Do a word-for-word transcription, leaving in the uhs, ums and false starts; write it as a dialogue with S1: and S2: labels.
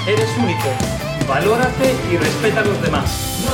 S1: Eres único. Valórate y respeta a los demás.